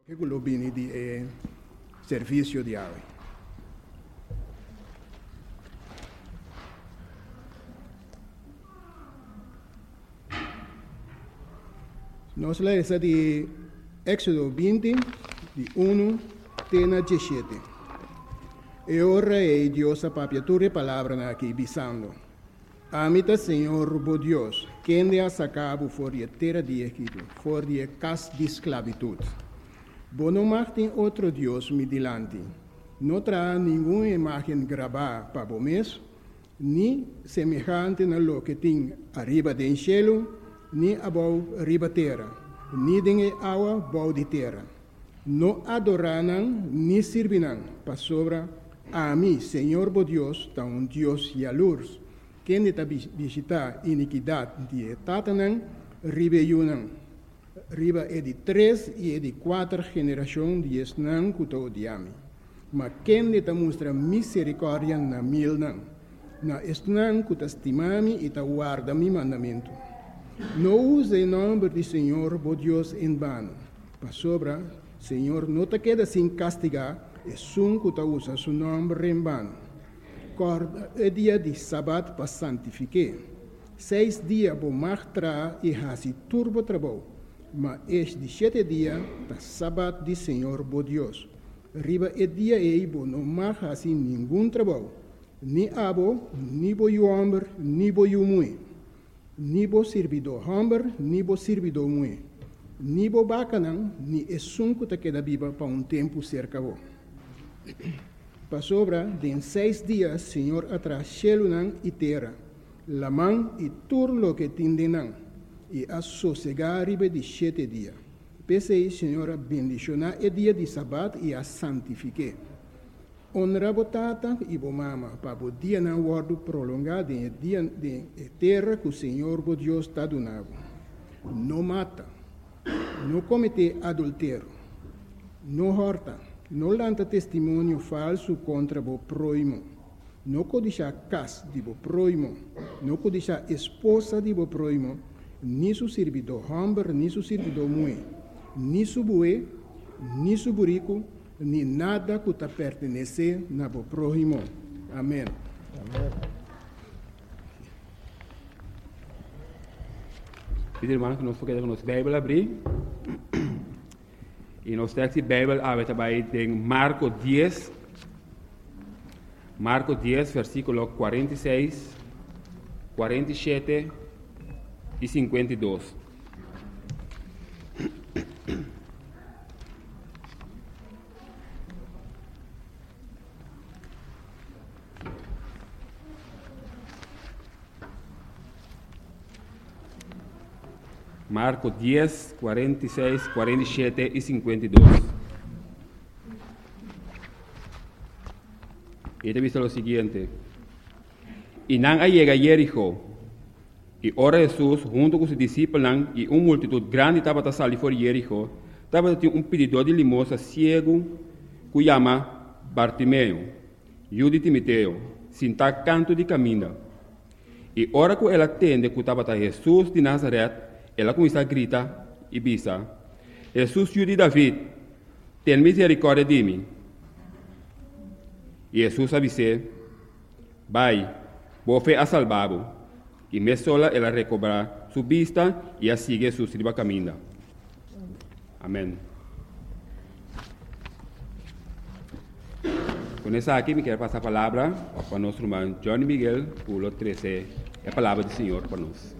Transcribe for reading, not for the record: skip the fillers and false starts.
che globini di servizio di água. Nós lemos de Éxodo 20, de 1 até 17. E ora é Deus a papiatura palavra aqui, bisando. Amita Senhor, bo Deus, quem de a sacabo for de terra de Egito, for de casa de esclavitud. Bo não martem outro Deus me dilante. Não terá nenhuma imagem gravada para o mês, nem semelhante na lo que tem arriba do cielo, nem abaixo arriba terra, nem de água abaixo de terra. Não adorarão, nem servirão para sobra a mim, Senhor bo Deus, tá Deus e a luz, quem está visitar iniquidade de Tatanã, ribeirão. Riba é de 3 e é de 4 gerações de esnã que te odiame. Mas quem te mostra misericórdia na mil não. Na esnã que te estimame e te guarda mi mandamento. Não use o nome do Senhor, bo Deus, em vano. Para sobra, Senhor, não te queda sem castigar, é sum que te usa seu nome em vano. Corda é dia de sábado para santificar. 6 dias bo martra e hasi turbo trabalho. Mas este de 7 dias, da sábado de Senhor, bo Deus. Riba é dia e bo não mais assim nenhum trabalho. Ni abo, ni bo homem, ni bo mulher. Ni bo servidor homem, ni bo servidor mulher. Ni bo bacanão, ni é sunco que queda viva para tempo cerca bo. Para sobra, de 6 dias, Senhor atrás cielo e terra. La mão e tudo lo que tindenão. E a sossegar ribe de 7 dias. Pensei, Senhora, bendicionar o dia de sábado e a santifique. Honra a tata e a mama, para o dia não guardo prolongado em dia de terra que o Senhor, o Deus, está donando. Não mata, não comete adultério, não horta, não lanta testemunho falso contra o próximo, não codiça casa de o próximo, não codiça esposa de o próximo, ni su servidor homem, ni su servidor mulher, ni su boi, ni su burico, ni nada que te pertenece na bo próximo. Amém. Amém. Pedi, irmão, que nós podemos a nossa Bíblia abrir. E nós temos a Bíblia aberta em Marcos 10. Marcos 10, versículo 46, 47 e 52. Marcos 10, 46, 47 e 52. E te dice lo siguiente. Y nan llega a Jericó. E ora Jesus, junto com os discípulos e uma multitud grande, estava a sair fora de Jericó. Estava um pedidor de limosna cego, que chama Bartimeu, filho de Timoteo, sentado canto de caminho. E ora que ela atende que estava Jesus de Nazaré, ela começa a gritar e bisa: Jesus, filho de David, tem misericórdia de mim. E Jesus avisou: vai, boa fé a salvá-lo. E me sola ela recobrar sua vista e a sigue su sirva caminho. Amém. Com essa aqui, me quero passar a palavra para nosso irmão Johnny Miguel, pulo 13, a palavra do Senhor para nós.